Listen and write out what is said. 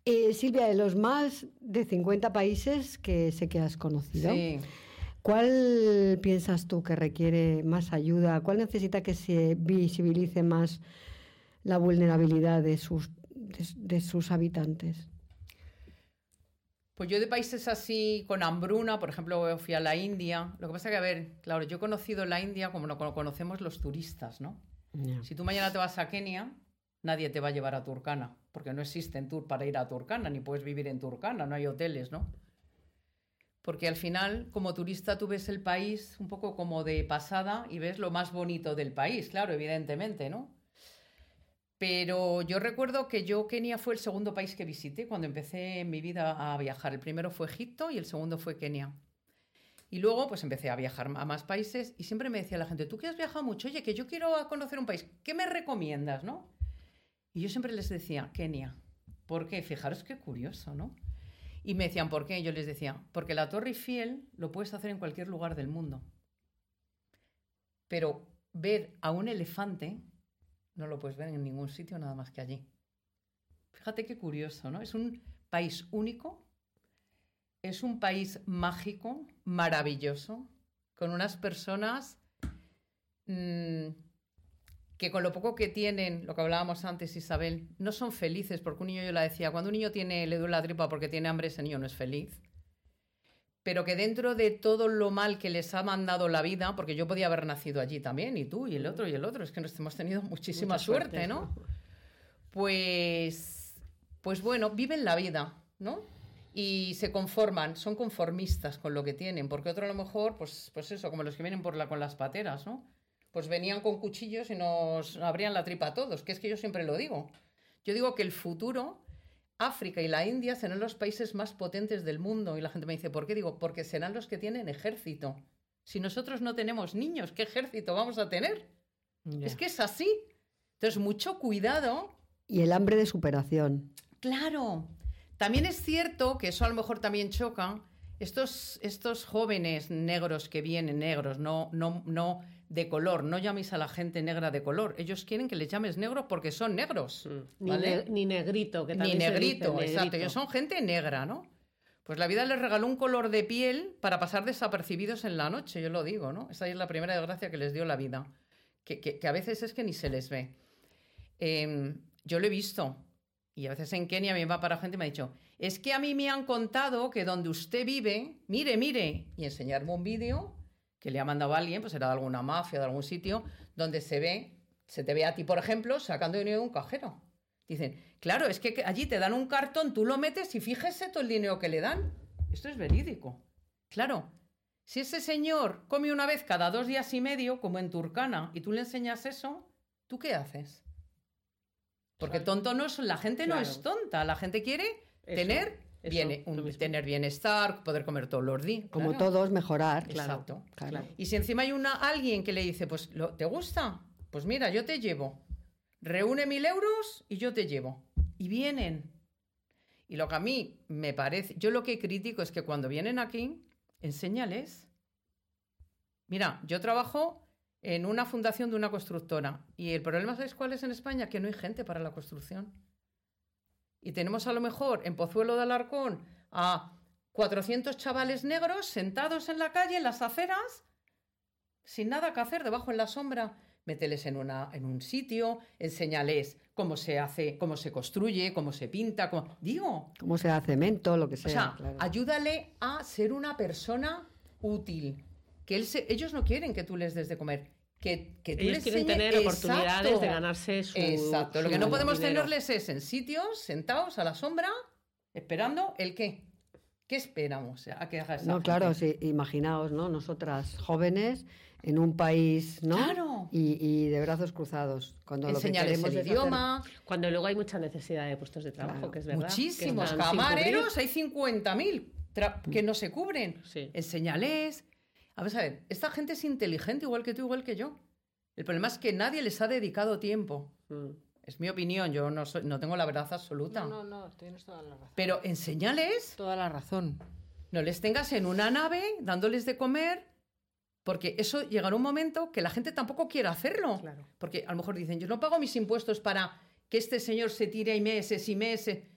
Silvia, de los más de 50 países que sé que has conocido, Sí. ¿cuál piensas tú que requiere más ayuda? ¿Cuál necesita que se visibilice más la vulnerabilidad de sus habitantes? Pues yo de países así con hambruna, por ejemplo, fui a la India. Lo que pasa que, a ver, claro, yo he conocido la India como lo conocemos los turistas, ¿no? Yeah. Si tú mañana te vas a Kenia, nadie te va a llevar a Turkana, porque no existen tour para ir a Turkana, ni puedes vivir en Turkana, no hay hoteles, ¿no? Porque al final, como turista, tú ves el país un poco como de pasada y ves lo más bonito del país, claro, evidentemente, ¿no? Pero yo recuerdo que Kenia fue el segundo país que visité cuando empecé en mi vida a viajar. El primero fue Egipto y el segundo fue Kenia. Y luego pues empecé a viajar a más países y siempre me decía la gente, tú que has viajado mucho, oye, que yo quiero conocer un país, ¿qué me recomiendas, no? Y yo siempre les decía, Kenia. ¿Por qué? Fijaros qué curioso, ¿no? Y me decían, ¿por qué? Y yo les decía, porque la Torre Eiffel lo puedes hacer en cualquier lugar del mundo. Pero ver a un elefante no lo puedes ver en ningún sitio nada más que allí. Fíjate qué curioso, ¿no? Es un país único, es un país mágico, maravilloso, con unas personas que con lo poco que tienen, lo que hablábamos antes, Isabel, no son felices, porque un niño, yo la decía, cuando un niño le duele la tripa porque tiene hambre, ese niño no es feliz. Pero que dentro de todo lo mal que les ha mandado la vida, porque yo podía haber nacido allí también, y tú, y el otro, es que hemos tenido muchísima suerte, ¿no? Pues bueno, viven la vida, ¿no? Y se conforman, son conformistas con lo que tienen, porque otro a lo mejor, pues eso, como los que vienen con las pateras, ¿no? Pues venían con cuchillos y nos abrían la tripa a todos, que es que yo siempre lo digo. Yo digo que el futuro, África y la India serán los países más potentes del mundo. Y la gente me dice, ¿por qué? Digo, porque serán los que tienen ejército. Si nosotros no tenemos niños, ¿qué ejército vamos a tener? Yeah. Es que es así. Entonces, mucho cuidado. Y el hambre de superación. Claro. También es cierto que eso a lo mejor también choca. Estos jóvenes negros que vienen, negros, no de color, no llaméis a la gente negra de color. Ellos quieren que les llames negros porque son negros. ¿Vale? Ni negrito, que también ni negrito, se dice, exacto. negrito. Ellos son gente negra, ¿no? Pues la vida les regaló un color de piel para pasar desapercibidos en la noche, yo lo digo, ¿no? Esa es la primera desgracia que les dio la vida. Que a veces es que ni se les ve. Yo lo he visto. Y a veces en Kenia me va para gente y me ha dicho, es que a mí me han contado que donde usted vive, mire, y enseñarme un vídeo que le ha mandado a alguien, pues era de alguna mafia, de algún sitio, donde se te ve a ti, por ejemplo, sacando dinero de un cajero. Dicen, claro, es que allí te dan un cartón, tú lo metes y fíjese todo el dinero que le dan. Esto es verídico. Claro, si ese señor come una vez cada 2 días y medio, como en Turkana, y tú le enseñas eso, ¿tú qué haces? Porque tonto no es, la gente no es tonta, la gente quiere tener bienestar, poder comer todos los días. Como todos, mejorar. Exacto. Claro. Y si encima hay alguien que le dice, pues, ¿te gusta? Pues mira, yo te llevo. Reúne 1.000 euros y yo te llevo. Y vienen. Y lo que a mí me parece, yo lo que critico es que cuando vienen aquí, enséñales. Mira, yo trabajo en una fundación de una constructora. Y el problema, ¿sabes cuál es en España? Que no hay gente para la construcción. Y tenemos a lo mejor en Pozuelo de Alarcón a 400 chavales negros sentados en la calle, en las aceras, sin nada que hacer, debajo en la sombra. Mételes en un sitio, enséñales cómo se hace, cómo se construye, cómo se pinta, cómo se hace cemento, lo que sea. O sea, claro. Ayúdale a ser una persona útil. Que ellos no quieren que tú les des de comer. Que tú ellos les quieren tener oportunidades de ganarse su... Exacto. Lo que no podemos tenerles es en sitios, sentados a la sombra, esperando ¿el qué? ¿Qué esperamos a que haga esa gente? Claro, sí, imaginaos, ¿no? Nosotras jóvenes en un país, ¿no? Claro. Y de brazos cruzados. Cuando enseñarles el idioma. Cuando luego hay mucha necesidad de puestos de trabajo, que es verdad. Muchísimos camareros, hay 50.000 que no se cubren. Sí. Enseñales. A ver, esta gente es inteligente igual que tú, igual que yo. El problema es que nadie les ha dedicado tiempo. Es mi opinión, yo no tengo la verdad absoluta. No, tienes toda la razón. Pero enséñales. Toda la razón. No les tengas en una nave dándoles de comer, porque eso llegará un momento que la gente tampoco quiere hacerlo. Claro. Porque a lo mejor dicen, yo no pago mis impuestos para que este señor se tire meses y meses.